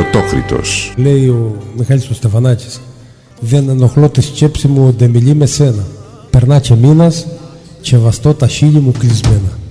Πρωτόκριτος. Λέει ο Μιχάλης ο Στεφανάκης: δεν ενοχλώ τη σκέψη μου, όντε μιλεί με σένα. Περνά και μήνας και βαστώ τα χείλη μου κλεισμένα.